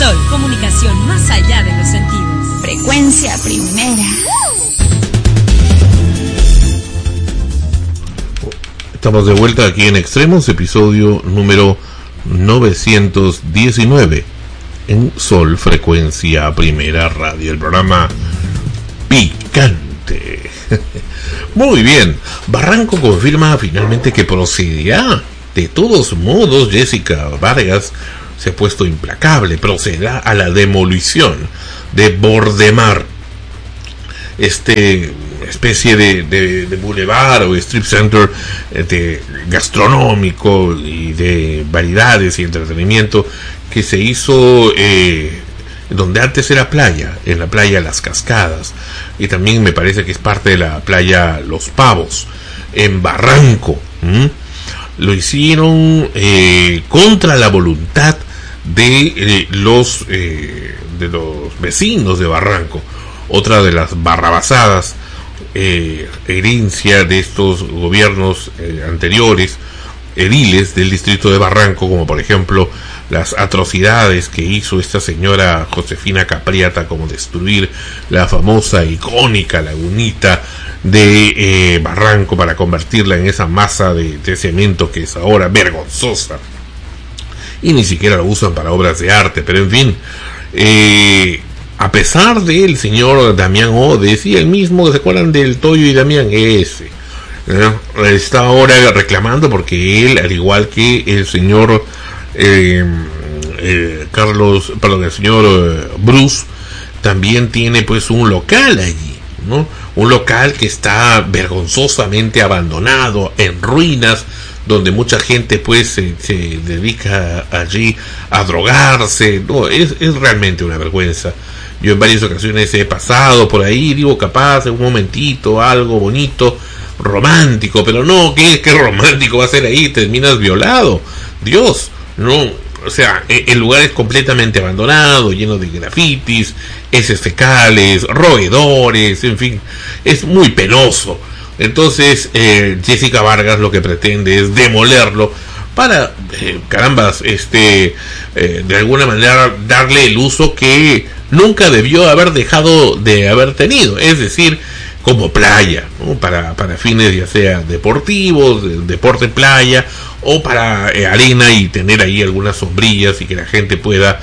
Sol, comunicación más allá de los sentidos. Frecuencia primera. Estamos de vuelta aquí en Extremos, episodio número 919 en Sol, Frecuencia Primera Radio, el programa picante. Muy bien, Barranco confirma finalmente que procederá. De todos modos, Jessica Vargas se ha puesto implacable, procederá a la demolición de Bordemar, especie de boulevard o strip center gastronómico y de variedades y entretenimiento que se hizo donde antes era playa, en la playa Las Cascadas, y también me parece que es parte de la playa Los Pavos, en Barranco. Lo hicieron contra la voluntad de los vecinos de Barranco. Otra de las barrabasadas, herencia de estos gobiernos anteriores, ediles del distrito de Barranco, como por ejemplo las atrocidades que hizo esta señora Josefina Capriata, como destruir la famosa, icónica lagunita de Barranco para convertirla en esa masa de cemento que es ahora vergonzosa, y ni siquiera la usan para obras de arte. Pero en fin, a pesar del señor Damián Ode, sí, el mismo, ¿se acuerdan del Toyo y Damián? Ese está ahora reclamando porque él, al igual que el señor el señor Bruce, también tiene pues un local allí, ¿no? Un local que está vergonzosamente abandonado, en ruinas, donde mucha gente pues se dedica allí a drogarse. No, es realmente una vergüenza. Yo en varias ocasiones he pasado por ahí, digo, capaz en un momentito, algo bonito, romántico, pero no, ¿qué romántico va a ser ahí? Terminas violado. Dios, no. O sea, el lugar es completamente abandonado, lleno de grafitis, heces fecales, roedores, en fin, es muy penoso. Entonces, Jessica Vargas lo que pretende es demolerlo para, de alguna manera darle el uso que nunca debió haber dejado de haber tenido, es decir, como playa, ¿no? Para fines ya sea deportivos, deporte playa, o para arena y tener ahí algunas sombrillas y que la gente pueda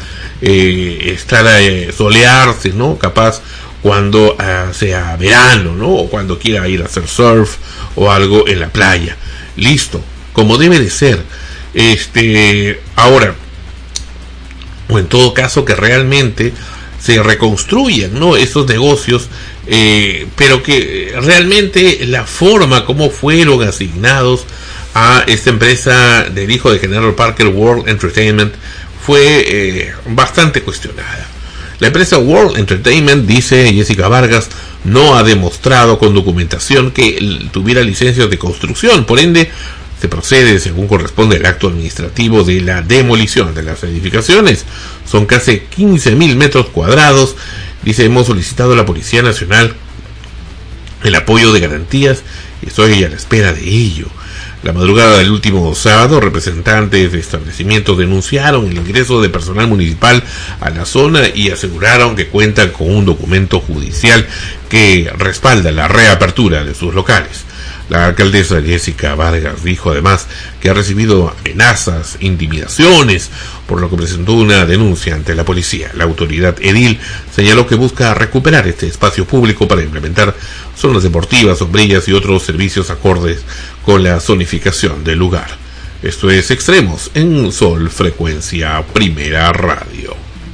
solearse, ¿no? Capaz cuando sea verano, ¿no? O cuando quiera ir a hacer surf o algo en la playa. Listo, como debe de ser. Ahora, o en todo caso que realmente se reconstruyan, ¿no? Estos negocios, pero que realmente la forma como fueron asignados a esta empresa del hijo de General Parker, World Entertainment, fue bastante cuestionada. La empresa World Entertainment, dice Jessica Vargas, no ha demostrado con documentación que tuviera licencias de construcción, por ende se procede según corresponde el acto administrativo de la demolición de las edificaciones. Son casi 15.000 metros cuadrados. Dice, hemos solicitado a la Policía Nacional el apoyo de garantías y estoy a la espera de ello. La madrugada del último sábado, representantes de establecimientos denunciaron el ingreso de personal municipal a la zona y aseguraron que cuentan con un documento judicial que respalda la reapertura de sus locales. La alcaldesa Jessica Vargas dijo además que ha recibido amenazas, intimidaciones, por lo que presentó una denuncia ante la policía. La autoridad edil señaló que busca recuperar este espacio público para implementar zonas deportivas, sombrillas y otros servicios acordes con la zonificación del lugar. Esto es Extremos en Sol, Frecuencia Primera Radio.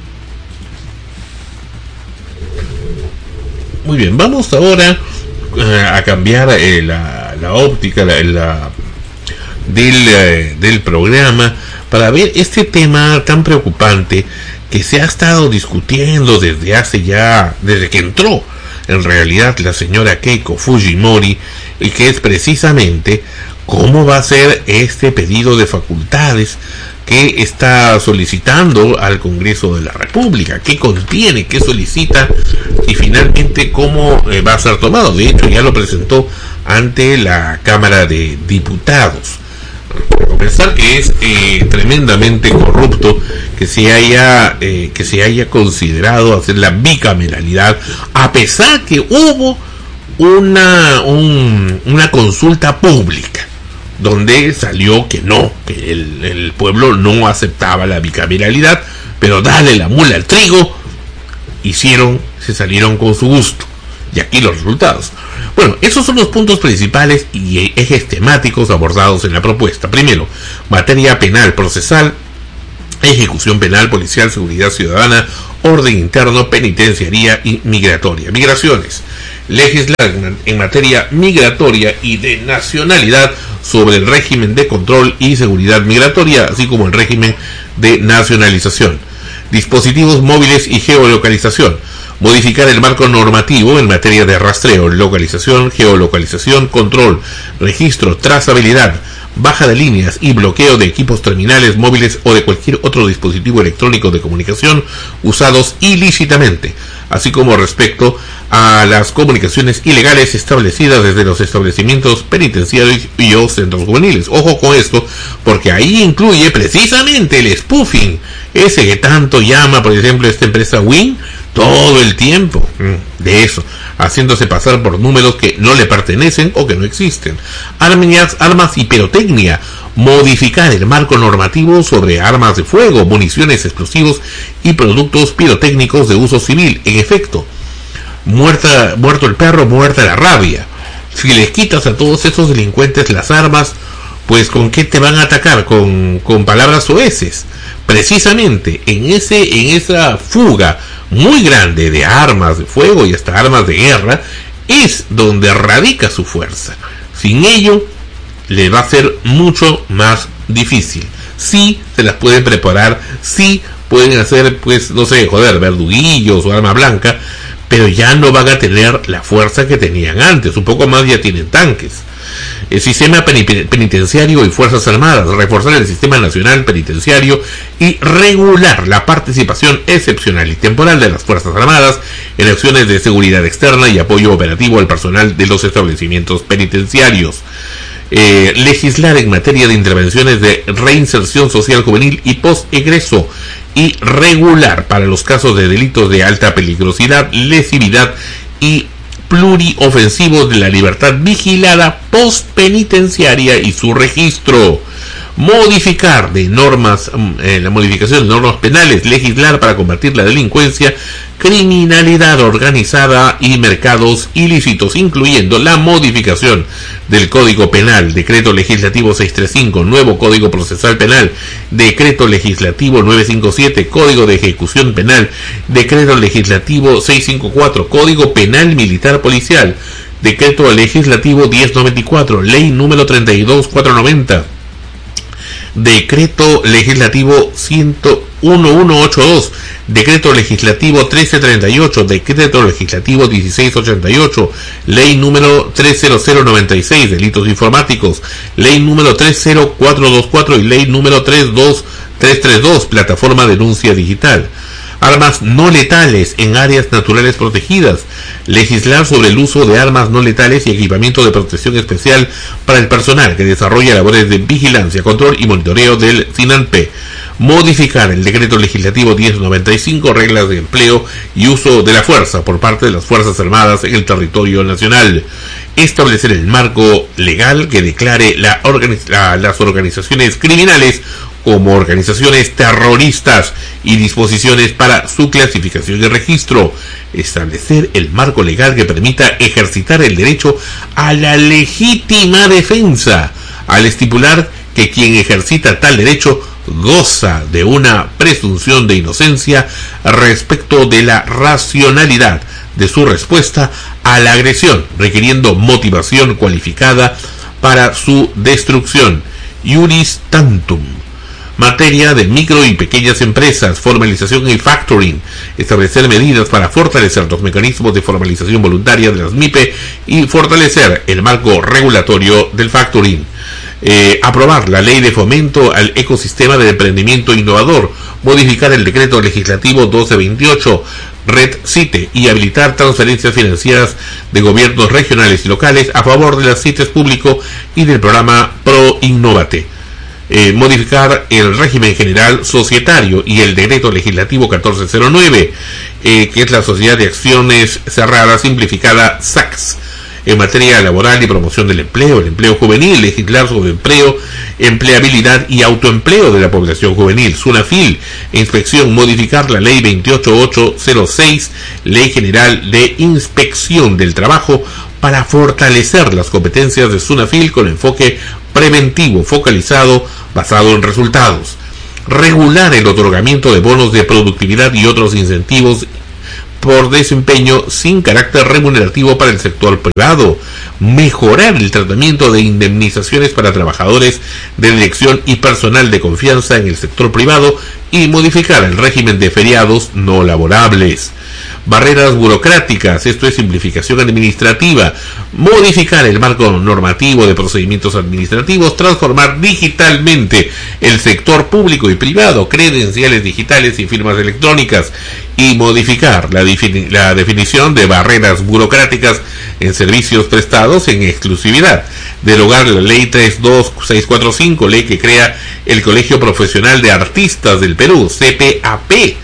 Muy bien, vamos ahora a cambiar la óptica del programa para ver este tema tan preocupante que se ha estado discutiendo desde que entró en realidad la señora Keiko Fujimori, y que es precisamente cómo va a ser este pedido de facultades que está solicitando al Congreso de la República, qué contiene, qué solicita y finalmente cómo va a ser tomado. De hecho, ya lo presentó ante la Cámara de Diputados. comenzar que es tremendamente corrupto que se haya considerado hacer la bicameralidad, a pesar que hubo una consulta pública donde salió que no, que el pueblo no aceptaba la bicameralidad, pero dale la mula al trigo, se salieron con su gusto. Y aquí los resultados. Bueno, esos son los puntos principales y ejes temáticos abordados en la propuesta. Primero, materia penal procesal, ejecución penal, policial, seguridad ciudadana, orden interno, penitenciaría y migratoria. Migraciones. Legislar en materia migratoria y de nacionalidad sobre el régimen de control y seguridad migratoria, así como el régimen de nacionalización. Dispositivos móviles y geolocalización. Modificar el marco normativo en materia de rastreo, localización, geolocalización, control, registro, trazabilidad, baja de líneas y bloqueo de equipos terminales móviles o de cualquier otro dispositivo electrónico de comunicación usados ilícitamente, así como respecto a las comunicaciones ilegales establecidas desde los establecimientos penitenciarios y o centros juveniles. Ojo con esto, porque ahí incluye precisamente el spoofing, ese que tanto llama, por ejemplo, esta empresa Win, todo el tiempo de eso, haciéndose pasar por números que no le pertenecen o que no existen. Armas y pirotecnia. Modificar el marco normativo sobre armas de fuego, municiones, explosivos y productos pirotécnicos de uso civil. En efecto, muerto el perro, muerta la rabia. Si les quitas a todos esos delincuentes las armas, pues ¿con qué te van a atacar? Con palabras soeces. Precisamente en esa fuga muy grande de armas de fuego y hasta armas de guerra es donde radica su fuerza. Sin ello le va a ser mucho más difícil. Sí se las pueden preparar, sí pueden hacer, pues, no sé, verduguillos o arma blanca, pero ya no van a tener la fuerza que tenían antes. Un poco más ya tienen tanques. El sistema penitenciario y Fuerzas Armadas, reforzar el sistema nacional penitenciario y regular la participación excepcional y temporal de las Fuerzas Armadas en acciones de seguridad externa y apoyo operativo al personal de los establecimientos penitenciarios. Legislar en materia de intervenciones de reinserción social juvenil y post-egreso y regular para los casos de delitos de alta peligrosidad, lesividad y pluriofensivos de la libertad vigilada postpenitenciaria y su registro. Modificar de normas, la modificación de normas penales, legislar para combatir la delincuencia, criminalidad organizada y mercados ilícitos, incluyendo la modificación del Código Penal, Decreto Legislativo 635, Nuevo Código Procesal Penal, Decreto Legislativo 957, Código de Ejecución Penal, Decreto Legislativo 654, Código Penal Militar Policial, Decreto Legislativo 1094, Ley número 32490, Decreto Legislativo 1182, Decreto Legislativo 1338, Decreto Legislativo 1688, Ley número 30096, Delitos Informáticos, Ley número 30424 y Ley número 32332, Plataforma Denuncia Digital. Armas no letales en áreas naturales protegidas. Legislar sobre el uso de armas no letales y equipamiento de protección especial para el personal que desarrolla labores de vigilancia, control y monitoreo del SINANPE. Modificar el Decreto Legislativo 1095, reglas de empleo y uso de la fuerza por parte de las Fuerzas Armadas en el territorio nacional. Establecer el marco legal que declare las organizaciones criminales como organizaciones terroristas y disposiciones para su clasificación y registro. Establecer el marco legal que permita ejercitar el derecho a la legítima defensa, al estipular que quien ejercita tal derecho goza de una presunción de inocencia respecto de la racionalidad de su respuesta a la agresión, requiriendo motivación cualificada para su destrucción. Iuris tantum. Materia de micro y pequeñas empresas, formalización y factoring, establecer medidas para fortalecer los mecanismos de formalización voluntaria de las MIPE y fortalecer el marco regulatorio del factoring. Aprobar la ley de fomento al ecosistema de emprendimiento innovador, modificar el decreto legislativo 1228, Red CITE, y habilitar transferencias financieras de gobiernos regionales y locales a favor de las CITES público y del programa Pro Innovate. modificar el régimen general societario y el decreto legislativo 1409, que es la Sociedad de Acciones Cerradas Simplificada, SACS, en materia laboral y promoción del empleo, el empleo juvenil, legislar sobre empleo, empleabilidad y autoempleo de la población juvenil. SUNAFIL, inspección, modificar la ley 28806, Ley General de Inspección del Trabajo, para fortalecer las competencias de SUNAFIL con enfoque preventivo, focalizado, basado en resultados. Regular el otorgamiento de bonos de productividad y otros incentivos por desempeño sin carácter remunerativo para el sector privado. Mejorar el tratamiento de indemnizaciones para trabajadores de dirección y personal de confianza en el sector privado y modificar el régimen de feriados no laborables. Barreras burocráticas, esto es simplificación administrativa, modificar el marco normativo de procedimientos administrativos, transformar digitalmente el sector público y privado, credenciales digitales y firmas electrónicas, y modificar la definición de barreras burocráticas en servicios prestados en exclusividad, derogar la ley 32645, ley que crea el Colegio Profesional de Artistas del Perú, CPAP.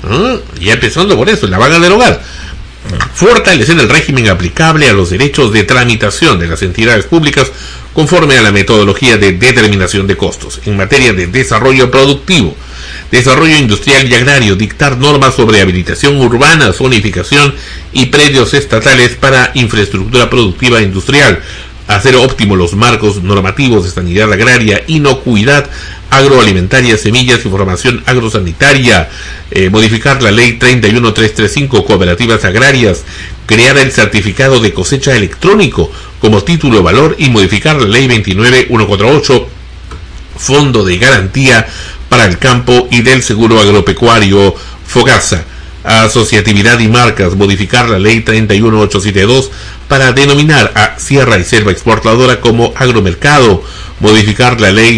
Ya empezando por eso, la van a derogar. Fortalecer el régimen aplicable a los derechos de tramitación de las entidades públicas conforme a la metodología de determinación de costos. En materia de desarrollo productivo, desarrollo industrial y agrario, dictar normas sobre habilitación urbana, zonificación y predios estatales para infraestructura productiva e industrial, hacer óptimo los marcos normativos de sanidad agraria, inocuidad agroalimentaria, semillas y formación agrosanitaria, modificar la ley 31335, cooperativas agrarias, crear el certificado de cosecha electrónico como título de valor y modificar la ley 29148, fondo de garantía para el campo y del seguro agropecuario, FOGASA. Asociatividad y marcas, modificar la ley 31872 para denominar a Sierra y Selva Exportadora como agromercado, modificar la ley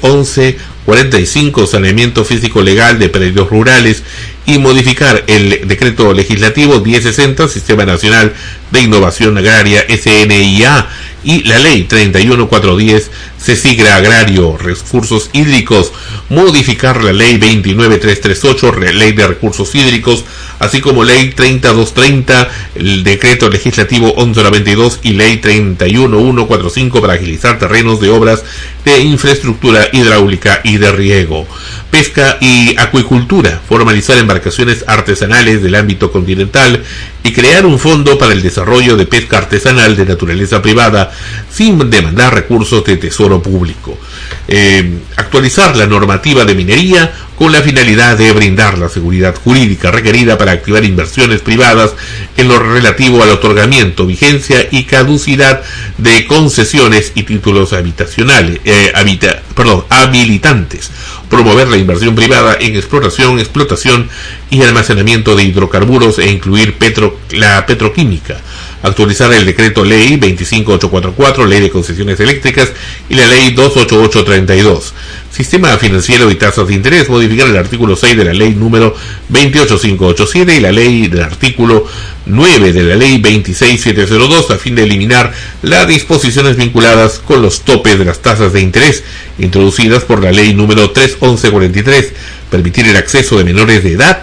31145, saneamiento físico legal de predios rurales, y modificar el decreto legislativo 1060, Sistema Nacional de Innovación Agraria, SNIA, y la ley 31410, CESIGRA Agrario, Recursos Hídricos, modificar la ley 29338, ley de recursos hídricos, así como ley 30230, el decreto legislativo 1192 y ley 31145 para agilizar terrenos de obras de infraestructura hidráulica y de riego. Pesca y acuicultura, formalizar embarcaciones artesanales del ámbito continental y crear un fondo para el desarrollo de pesca artesanal de naturaleza privada sin demandar recursos de tesoro público. Actualizar la normativa de minería con la finalidad de brindar la seguridad jurídica requerida para activar inversiones privadas en lo relativo al otorgamiento, vigencia y caducidad de concesiones y títulos habitacionales, habilitantes. Promover la inversión privada en exploración, explotación y almacenamiento de hidrocarburos e incluir la petroquímica. Actualizar el decreto ley 25844, ley de concesiones eléctricas, y la ley 28832. Sistema financiero y tasas de interés, modificar el artículo 6 de la ley número 28587 y la ley del artículo 9 de la ley 26702 a fin de eliminar las disposiciones vinculadas con los topes de las tasas de interés introducidas por la ley número 31143, permitir el acceso de menores de edad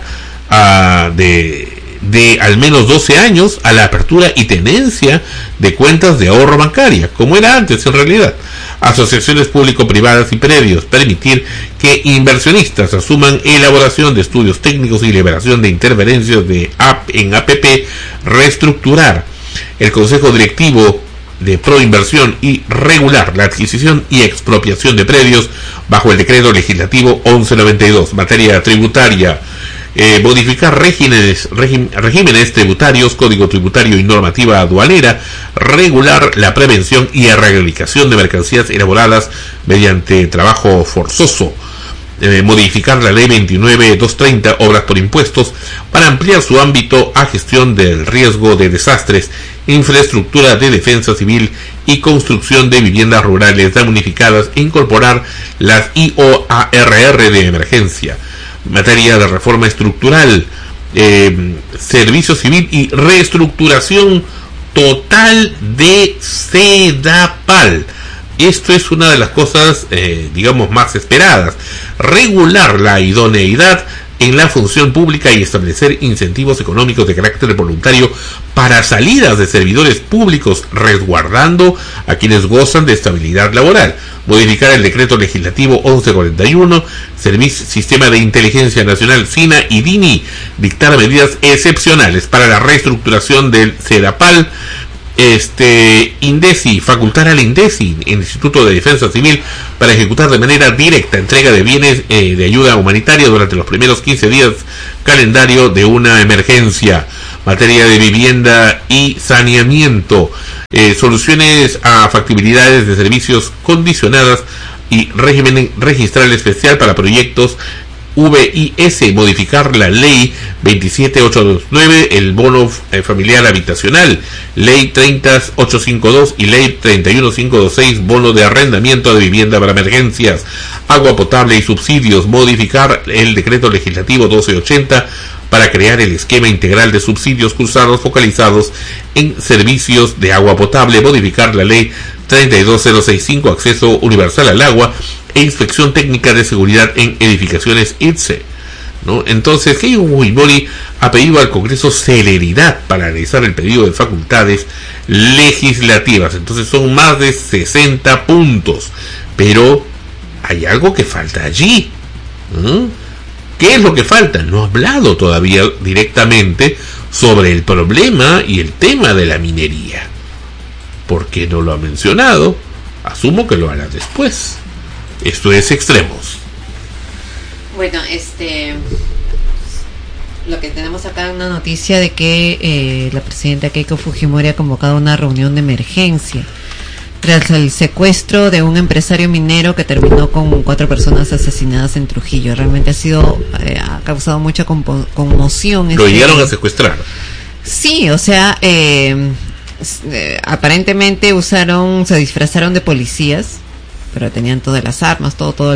de al menos 12 años a la apertura y tenencia de cuentas de ahorro bancaria, como era antes en realidad. Asociaciones público-privadas y predios, permitir que inversionistas asuman elaboración de estudios técnicos y liberación de interferencias en APP, reestructurar el Consejo Directivo de Proinversión y regular la adquisición y expropiación de predios bajo el decreto legislativo 1192, materia tributaria. Modificar regímenes tributarios, código tributario y normativa aduanera, regular la prevención y erradicación de mercancías elaboradas mediante trabajo forzoso, modificar la ley 29230, obras por impuestos, para ampliar su ámbito a gestión del riesgo de desastres, infraestructura de defensa civil y construcción de viviendas rurales damnificadas e incorporar las IOARR de emergencia. Materia de reforma estructural, servicio civil y reestructuración total de SEDAPAL, esto es una de las cosas, digamos, más esperadas. Regular la idoneidad en la función pública y establecer incentivos económicos de carácter voluntario para salidas de servidores públicos, resguardando a quienes gozan de estabilidad laboral. Modificar el decreto legislativo 1141, Sistema de Inteligencia Nacional, SINA y DINI, dictar medidas excepcionales para la reestructuración del CEDAPAL. INDECI, facultar al INDECI, el Instituto de Defensa Civil, para ejecutar de manera directa entrega de bienes de ayuda humanitaria durante los primeros 15 días calendario de una emergencia. Materia de vivienda y saneamiento, soluciones a factibilidades de servicios condicionadas y régimen registral especial para proyectos VIS, modificar la ley 27829, el bono familiar habitacional, ley 30852 y ley 31526, bono de arrendamiento de vivienda para emergencias, agua potable y subsidios, modificar el decreto legislativo 1280 para crear el esquema integral de subsidios cruzados focalizados en servicios de agua potable, modificar la ley 32065, acceso universal al agua e inspección técnica de seguridad en edificaciones ITSE, ¿no? Entonces, Keiko Fujimori ha pedido al Congreso celeridad para analizar el pedido de facultades legislativas. Entonces son más de 60 puntos, pero hay algo que falta allí, ¿no? ¿Qué es lo que falta? No ha hablado todavía directamente sobre el problema y el tema de la minería. ¿Por qué no lo ha mencionado? Asumo que lo hará después. Esto es Extremos. Bueno, lo que tenemos acá es una noticia de que la presidenta Keiko Fujimori ha convocado una reunión de emergencia tras el secuestro de un empresario minero que terminó con 4 personas asesinadas en Trujillo. Realmente ha causado mucha conmoción. Lo llegaron a secuestrar. Sí, o sea, aparentemente se disfrazaron de policías, pero tenían todas las armas, todo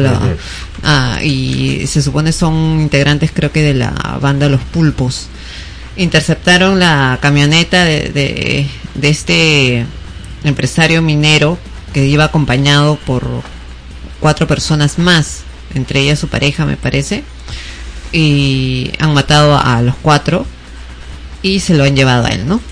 y se supone son integrantes, creo que de la banda Los Pulpos. Interceptaron la camioneta de este empresario minero, que iba acompañado por 4 personas más, entre ellas su pareja, me parece, y han matado a los 4 y se lo han llevado a él, ¿no?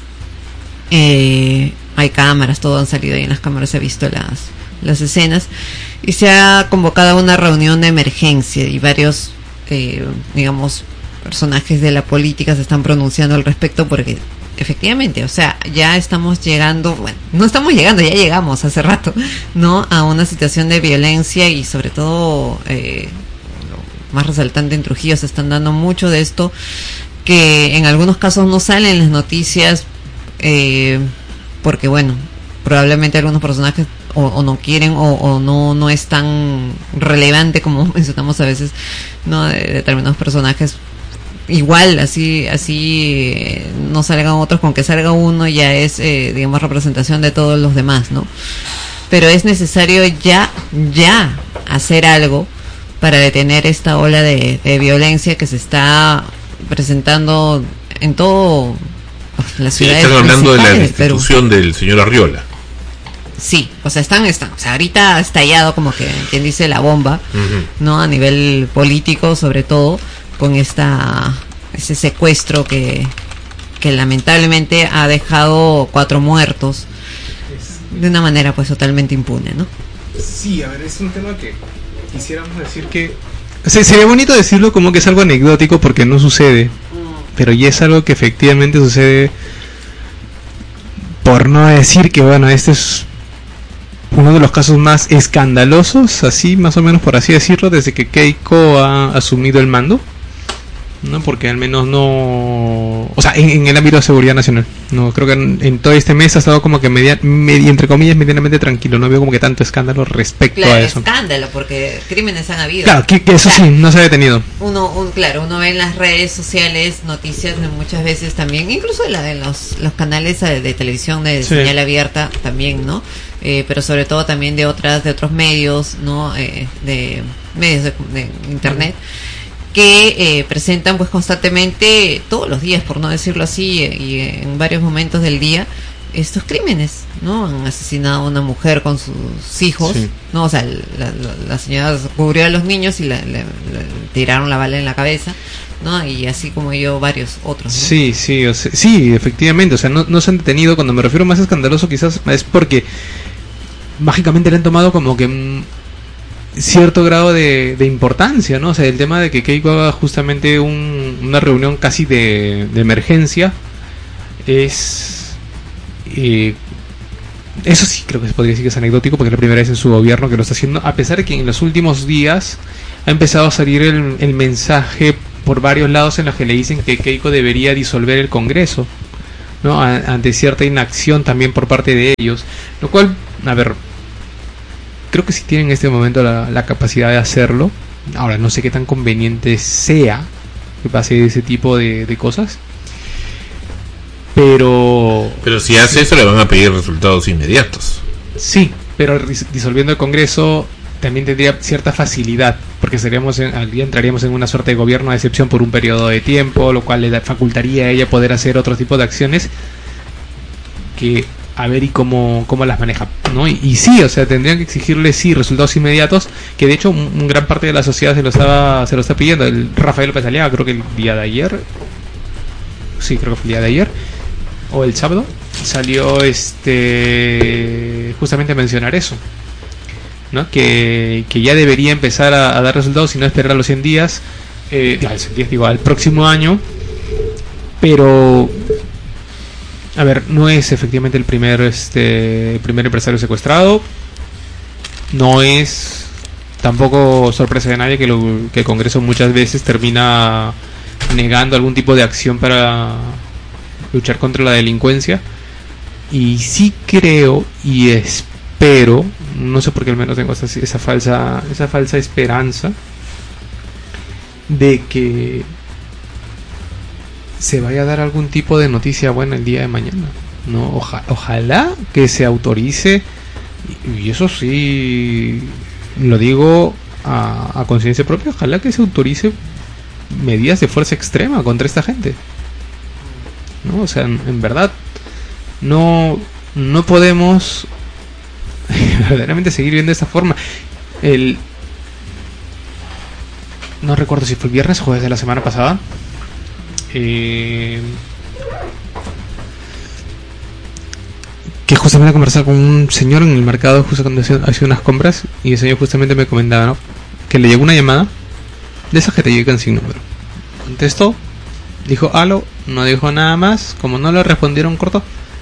Hay cámaras, todo han salido ahí en las cámaras, se ha visto las escenas, y se ha convocado a una reunión de emergencia y varios digamos personajes de la política se están pronunciando al respecto, porque efectivamente, o sea, ya estamos llegando, bueno, no estamos llegando, ya llegamos hace rato, ¿no?, a una situación de violencia, y sobre todo lo más resaltante en Trujillo, se están dando mucho de esto, que en algunos casos no salen en las noticias, porque bueno, probablemente algunos personajes o no quieren o no es tan relevante como mencionamos a veces, ¿no?, de determinados personajes. Igual, así no salgan otros, con que salga uno ya es, digamos, representación de todos los demás, ¿no? Pero es necesario ya hacer algo para detener esta ola de violencia que se está presentando en todo las ciudades. Están hablando de la destitución del señor Arriola. Sí, o sea, están, o sea, ahorita ha estallado como que, quien dice, la bomba, ¿no?, a nivel político, sobre todo con ese secuestro que lamentablemente ha dejado 4 muertos de una manera pues totalmente impune, ¿no? Sí, a ver, es un tema que quisiéramos decir que, o sea, sería bonito decirlo como que es algo anecdótico porque no sucede, pero ya es algo que efectivamente sucede, por no decir que, bueno, este es uno de los casos más escandalosos, así más o menos por así decirlo, desde que Keiko ha asumido el mando, ¿no? Porque al menos no, o sea, en el ámbito de seguridad nacional, no creo que en todo este mes ha estado como que entre comillas medianamente tranquilo, no veo como que tanto escándalo respecto a eso. Escándalo, porque crímenes han habido. Claro, que eso, o sea, sí, no se ha detenido. Uno ve en las redes sociales noticias de muchas veces también, incluso de los canales de televisión de señal abierta también, ¿no? Pero sobre todo también de otros medios, ¿no? De medios de internet, que presentan pues constantemente, todos los días, por no decirlo así, y en varios momentos del día, estos crímenes, ¿no? Han asesinado a una mujer con sus hijos, Sí. ¿no? O sea, la señora cubrió a los niños y le tiraron la bala en la cabeza, ¿no? Y así como yo, varios otros, ¿no? Sí, sí, o sea, sí, efectivamente, o sea, no se han detenido. Cuando me refiero más escandaloso quizás es porque mágicamente le han tomado como que cierto grado de importancia, ¿no? O sea, el tema de que Keiko haga justamente una reunión casi de emergencia es... eso sí creo que se podría decir que es anecdótico, porque es la primera vez en su gobierno que lo está haciendo, a pesar de que en los últimos días ha empezado a salir el mensaje por varios lados en los que le dicen que Keiko debería disolver el Congreso, ¿no? Ante cierta inacción también por parte de ellos, lo cual, a ver, creo que sí tienen en este momento la capacidad de hacerlo. Ahora, no sé qué tan conveniente sea que pase ese tipo de cosas, pero si hace eso le van a pedir resultados inmediatos. sí, pero disolviendo el Congreso también tendría cierta facilidad, porque entraríamos en una suerte de gobierno de excepción por un periodo de tiempo, lo cual le facultaría a ella poder hacer otro tipo de acciones que a ver y cómo las maneja, ¿no? Y sí, o sea, tendrían que exigirle sí resultados inmediatos, que de hecho un gran parte de la sociedad se lo está pidiendo. El Rafael López Aliaga, creo que el día de ayer, sí, creo que fue el día de ayer o el sábado, salió justamente a mencionar eso, ¿no? Que ya debería empezar a dar resultados y no esperar los 100 días, al próximo año. Pero a ver, no es efectivamente el primer empresario secuestrado. No es tampoco sorpresa de nadie que el Congreso muchas veces termina negando algún tipo de acción para luchar contra la delincuencia. Y sí creo y espero, no sé por qué al menos tengo esa falsa esperanza de que se vaya a dar algún tipo de noticia buena el día de mañana, ¿no? Ojalá que se autorice, y eso sí lo digo a conciencia propia, ojalá que se autorice medidas de fuerza extrema contra esta gente, ¿no? O sea, en verdad no podemos verdaderamente seguir viendo de esta forma. No recuerdo si fue el viernes o jueves de la semana pasada, que justamente conversaba con un señor en el mercado justo cuando hacía unas compras, y el señor justamente me comentaba, ¿no?, que le llegó una llamada de esas que te llegan sin número. Contestó, dijo aló, no dijo nada más. Como no le respondieron, cortó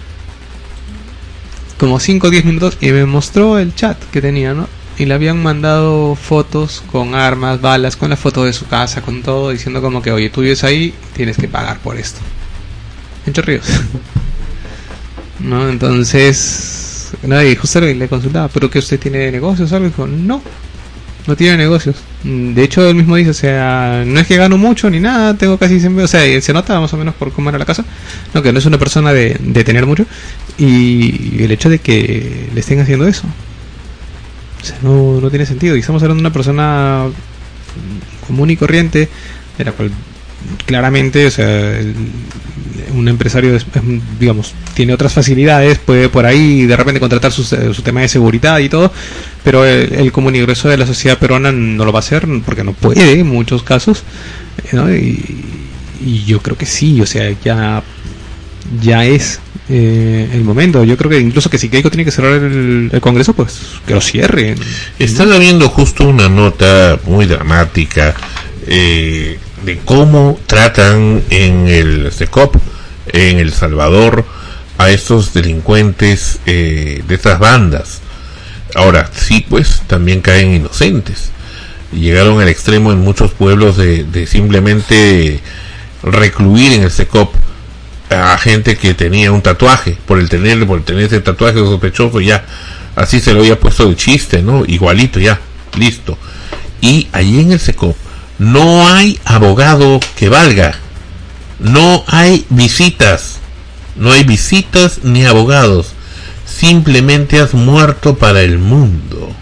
como 5 o 10 minutos y me mostró el chat que tenía, ¿no? Y le habían mandado fotos con armas, balas, con la foto de su casa, con todo, diciendo como que, oye, tú vives ahí, tienes que pagar por esto. Entre ríos. ¿No? Entonces, nadie, justo le consultaba, ¿pero que usted tiene negocios o algo? Y dijo, no tiene negocios. De hecho, él mismo dice, o sea, no es que gano mucho ni nada, tengo casi siempre, o sea, se nota más o menos por cómo era la casa, no, que no es una persona de tener mucho, y el hecho de que le estén haciendo eso, o sea, no tiene sentido. Y estamos hablando de una persona común y corriente, de la cual claramente, o sea, un empresario digamos, tiene otras facilidades, puede por ahí de repente contratar su tema de seguridad y todo, pero el común y grueso de la sociedad peruana no lo va a hacer porque no puede en muchos casos, ¿no? Y yo creo que sí, o sea, ya es el momento. Yo creo que incluso que si Keiko tiene que cerrar el Congreso, pues que lo cierre. Están habiendo justo una nota muy dramática de cómo tratan en el SECOP, en El Salvador, a estos delincuentes de estas bandas. Ahora, sí, pues también caen inocentes. Llegaron al extremo en muchos pueblos de simplemente recluir en el SECOP a gente que tenía un tatuaje, por tener ese tatuaje sospechoso, ya así se lo había puesto de chiste, ¿no? Igualito, ya, listo. Y allí en el SECOP no hay abogado que valga, no hay visitas ni abogados, simplemente has muerto para el mundo.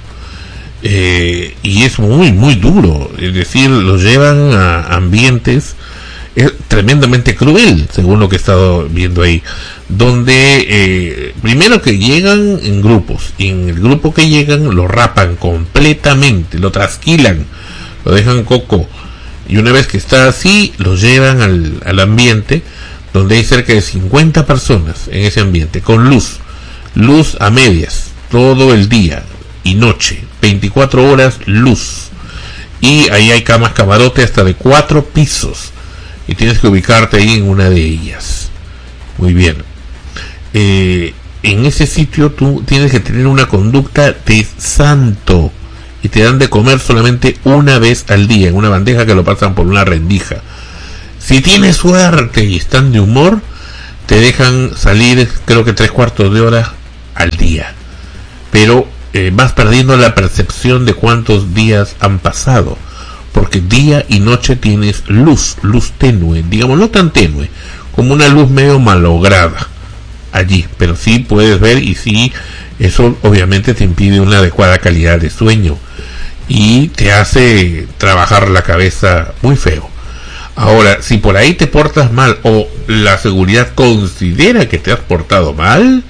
Y es muy muy duro, es decir, los llevan a ambientes es tremendamente cruel, según lo que he estado viendo ahí, donde primero que llegan en grupos, y en el grupo que llegan lo rapan completamente, lo trasquilan, lo dejan coco, y una vez que está así, lo llevan al ambiente, donde hay cerca de 50 personas en ese ambiente, con luz a medias, todo el día y noche, 24 horas luz, y ahí hay camas camarote hasta de 4 pisos, y tienes que ubicarte ahí en una de ellas. Muy bien. En ese sitio tú tienes que tener una conducta de santo, y te dan de comer solamente una vez al día en una bandeja que lo pasan por una rendija. Si tienes suerte y están de humor, te dejan salir creo que 3/4 de hora al día, pero vas perdiendo la percepción de cuántos días han pasado, porque día y noche tienes luz tenue, digamos, no tan tenue, como una luz medio malograda allí, pero sí puedes ver, y sí, eso obviamente te impide una adecuada calidad de sueño y te hace trabajar la cabeza muy feo. Ahora, si por ahí te portas mal, o la seguridad considera que te has portado mal,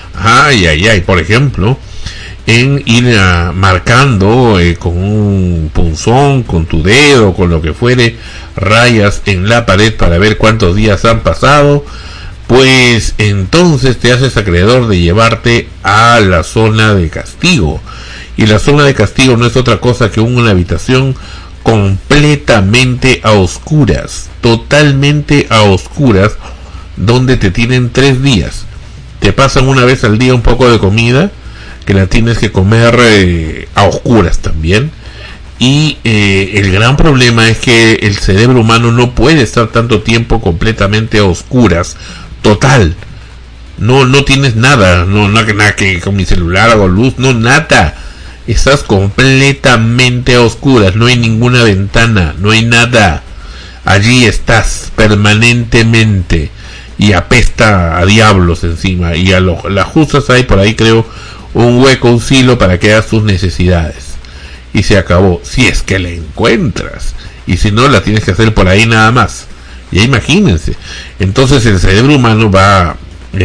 por ejemplo, en ir marcando con un punzón, con tu dedo, con lo que fuere, rayas en la pared para ver cuántos días han pasado, pues entonces te haces acreedor de llevarte a la zona de castigo. Y la zona de castigo no es otra cosa que una habitación completamente a oscuras, totalmente a oscuras, donde te tienen 3 días. Te pasan una vez al día un poco de comida, que la tienes que comer a oscuras también, y el gran problema es que el cerebro humano no puede estar tanto tiempo completamente a oscuras, total, no tienes nada, nada que con mi celular hago luz, no, nada, estás completamente a oscuras, no hay ninguna ventana, no hay nada, allí estás permanentemente, y apesta a diablos encima, y las justas hay por ahí, creo, un hueco, un silo para que hagas tus necesidades, y se acabó, si es que la encuentras, y si no, la tienes que hacer por ahí nada más. Ya imagínense, entonces el cerebro humano va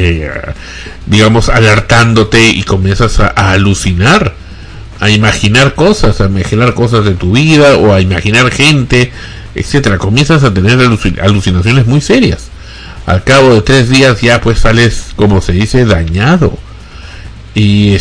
digamos alertándote, y comienzas a alucinar, a imaginar cosas de tu vida, o a imaginar gente, etcétera. Comienzas a tener alucinaciones muy serias. Al cabo de 3 días ya pues sales, como se dice, dañado. Y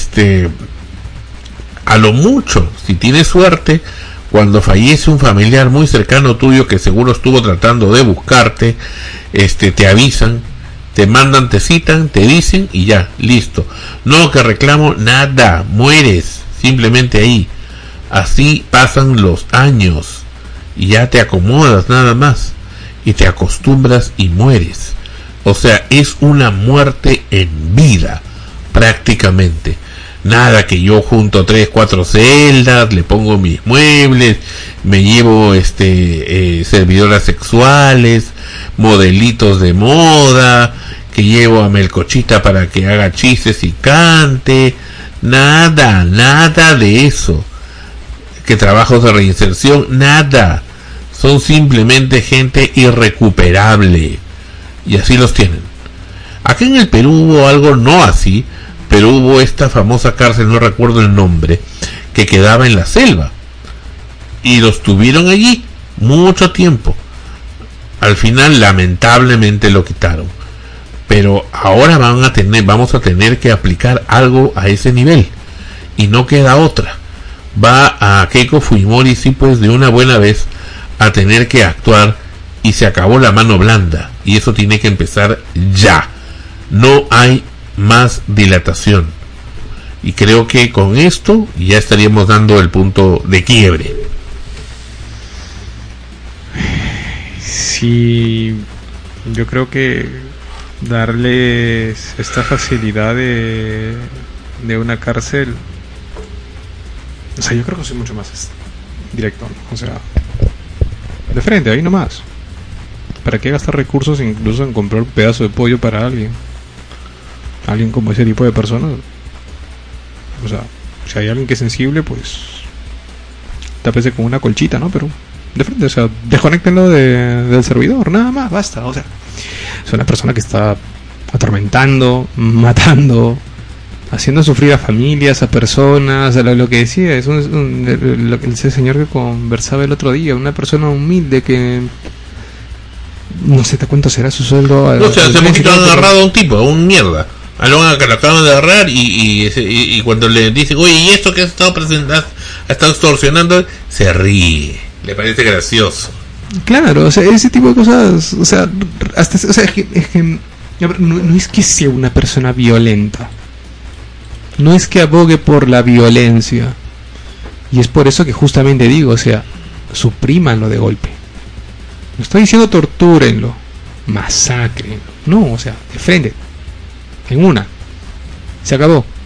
a lo mucho, si tienes suerte, cuando fallece un familiar muy cercano tuyo que seguro estuvo tratando de buscarte, te avisan, te mandan, te citan, te dicen, y ya, listo. No que reclamo, nada, mueres simplemente ahí. Así pasan los años y ya te acomodas nada más, y te acostumbras y mueres. O sea, es una muerte en vida prácticamente. Nada que yo junto 3, 4 celdas, le pongo mis muebles, me llevo servidoras sexuales, modelitos de moda, que llevo a Melcochita para que haga chistes y cante, nada de eso. Que trabajos de reinserción, nada. Son simplemente gente irrecuperable, y así los tienen. Aquí en el Perú hubo algo no así, pero hubo esta famosa cárcel, no recuerdo el nombre, que quedaba en la selva, y los tuvieron allí mucho tiempo. Al final lamentablemente lo quitaron, pero ahora vamos a tener que aplicar algo a ese nivel, y no queda otra. Va a Keiko Fujimori, sí, pues de una buena vez a tener que actuar, y se acabó la mano blanda, y eso tiene que empezar ya. No hay más dilatación, y creo que con esto ya estaríamos dando el punto de quiebre. Sí, yo creo que darles esta facilidad de una cárcel, o sea, yo creo que soy mucho más directo, ¿no? O sea, de frente, ahí nomás. ¿Para qué gastar recursos incluso en comprar un pedazo de pollo para alguien como ese tipo de personas? O sea, si hay alguien que es sensible, pues tápese con una colchita, ¿no? Pero de frente, o sea, desconéctenlo del servidor, nada más, basta, o sea, es una persona que está atormentando, matando, haciendo sufrir a familias, a personas, a lo que decía, ese señor que conversaba el otro día, una persona humilde que no sé cuánto será su sueldo. No, o sea, hace poquito han agarrado a un tipo, a un mierda. A lo acaban de agarrar y cuando le dicen, oye, ¿y esto que has estado presentando, has estado extorsionando? Se ríe, le parece gracioso. Claro, o sea, ese tipo de cosas, o sea, hasta, o sea, es que no es que sea una persona violenta, no es que abogue por la violencia, y es por eso que justamente digo, o sea, suprímanlo de golpe. No estoy diciendo tortúrenlo, masacren, no, o sea, de frente, en una, se acabó.